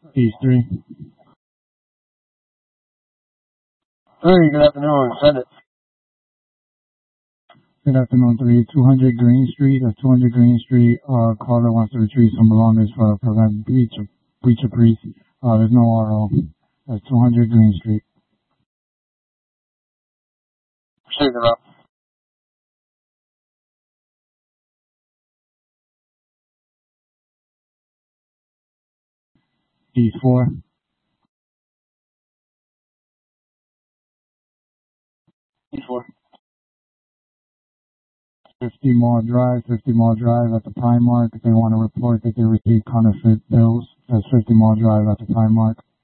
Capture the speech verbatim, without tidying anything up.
East three. Three, good afternoon. Send it. Good afternoon, three. two hundred Green Street. That's two hundred Green Street. Uh, caller wants to retrieve some belongings for prevent breach of, breach of priest. Uh, there's no R O. That's two hundred Green Street. Shake it up. East four. East four. fifty Mall Drive, fifty Mall Drive at the Primark. They want to report that they received counterfeit bills. That's fifty Mall Drive at the Primark.